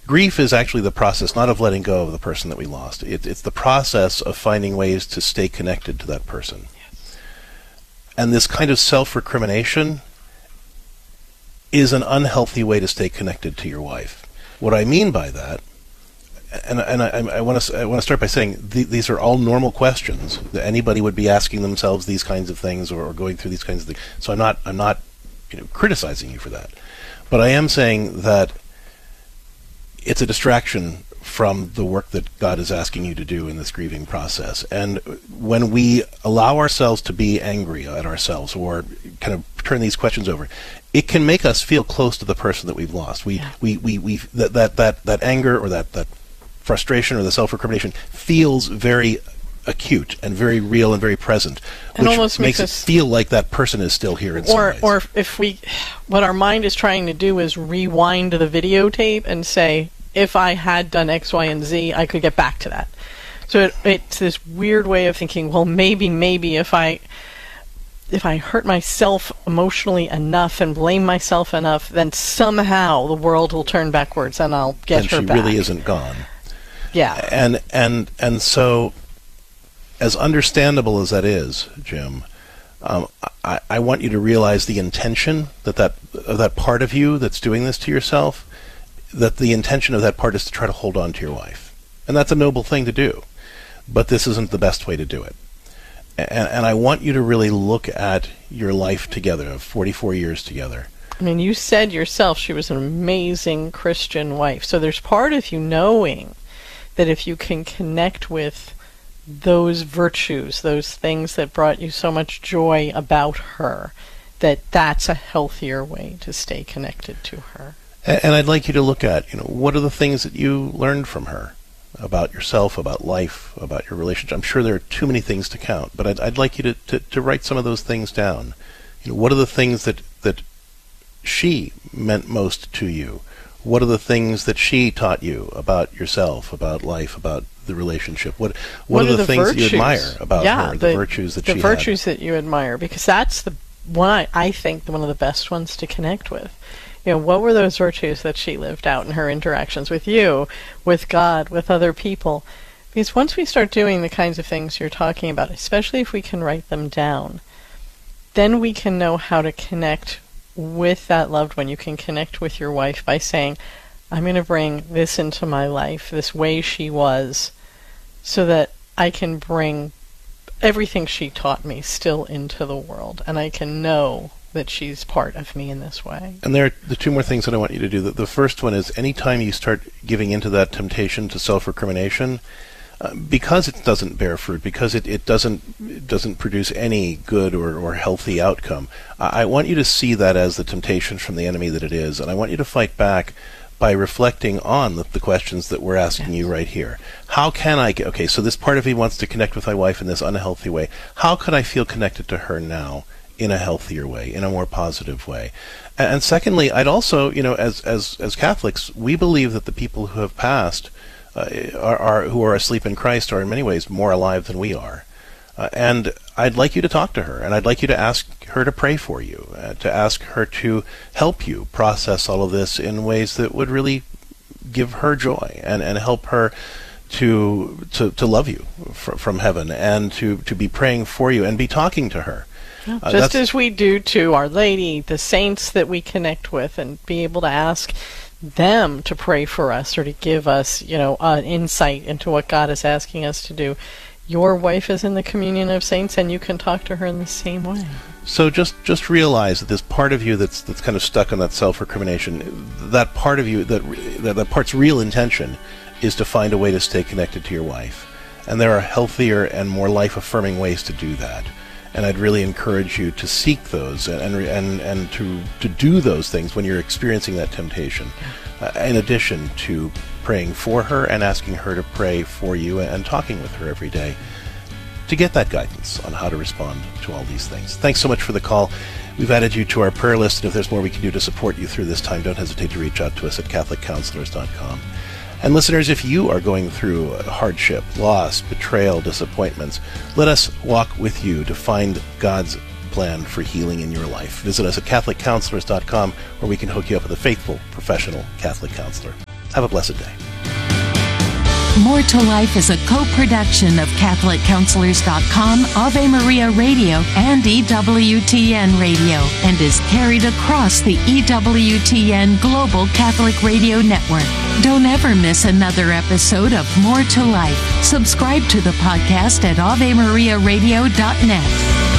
Grief is actually the process, not of letting go of the person that we lost. It's the process of finding ways to stay connected to that person. Yes. And this kind of self-recrimination is an unhealthy way to stay connected to your wife. What I mean by that, and I want to start by saying these are all normal questions that anybody would be asking themselves these kinds of things or going through these kinds of things. So I'm not criticizing you for that, but I am saying that it's a distraction from the work that God is asking you to do in this grieving process. And when we allow ourselves to be angry at ourselves or kind of turn these questions over, it can make us feel close to the person that we've lost. That anger or that frustration or the self-recrimination feels very acute and very real and very present, and which almost makes it feel like that person is still here in some ways. Or if what our mind is trying to do is rewind the videotape and say, if I had done X, Y, and Z, I could get back to that. So it's this weird way of thinking, well, maybe if I hurt myself emotionally enough and blame myself enough, then somehow the world will turn backwards and I'll get her back. And she really isn't gone. Yeah. And so, as understandable as that is, Jim, I want you to realize the intention of that part of you that's doing this to yourself, that the intention of that part is to try to hold on to your wife. And that's a noble thing to do. But this isn't the best way to do it. And I want you to really look at your life together, of 44 years together. I mean, you said yourself she was an amazing Christian wife. So there's part of you knowing that if you can connect with those virtues, those things that brought you so much joy about her, that's a healthier way to stay connected to her. And I'd like you to look at, what are the things that you learned from her about yourself, about life, about your relationship. I'm sure there are too many things to count, but I'd like you to write some of those things down. What are the things that she meant most to you? What are the things that she taught you about yourself, about life, about the relationship? What are the things virtues that you admire about her, the virtues that she had? The virtues that you admire, because that's the one I think one of the best ones to connect with. What were those virtues that she lived out in her interactions with you, with God, with other people? Because once we start doing the kinds of things you're talking about, especially if we can write them down, then we can know how to connect with that loved one. You can connect with your wife by saying, I'm going to bring this into my life, this way she was, so that I can bring everything she taught me still into the world, and I can know that she's part of me in this way. And there are the two more things that I want you to do. The first one is anytime you start giving into that temptation to self-recrimination, because it doesn't bear fruit, because it doesn't produce any good or healthy outcome, I want you to see that as the temptation from the enemy that it is, and I want you to fight back by reflecting on the questions that we're asking you right here. How can I get, so this part of me wants to connect with my wife in this unhealthy way. How can I feel connected to her now in a healthier way, in a more positive way? And secondly, I'd also, as Catholics, we believe that the people who have passed who are asleep in Christ are in many ways more alive than we are. And I'd like you to talk to her, and I'd like you to ask her to pray for you, to ask her to help you process all of this in ways that would really give her joy and help her to love you from heaven, and to be praying for you and be talking to her. Just as we do to Our Lady, the saints that we connect with, and be able to ask them to pray for us or to give us, an insight into what God is asking us to do. Your wife is in the communion of saints, and you can talk to her in the same way. So just realize that this part of you that's kind of stuck on that self-recrimination, that part of you, that part's real intention is to find a way to stay connected to your wife. And there are healthier and more life-affirming ways to do that. And I'd really encourage you to seek those and to do those things when you're experiencing that temptation, in addition to praying for her and asking her to pray for you and talking with her every day to get that guidance on how to respond to all these things. Thanks so much for the call. We've added you to our prayer list, and if there's more we can do to support you through this time, don't hesitate to reach out to us at CatholicCounselors.com. And listeners, if you are going through hardship, loss, betrayal, disappointments, let us walk with you to find God's plan for healing in your life. Visit us at CatholicCounselors.com, where we can hook you up with a faithful, professional Catholic counselor. Have a blessed day. More to Life is a co-production of CatholicCounselors.com, Ave Maria Radio, and EWTN Radio, and is carried across the EWTN Global Catholic Radio Network. Don't ever miss another episode of More to Life. Subscribe to the podcast at AveMariaRadio.net.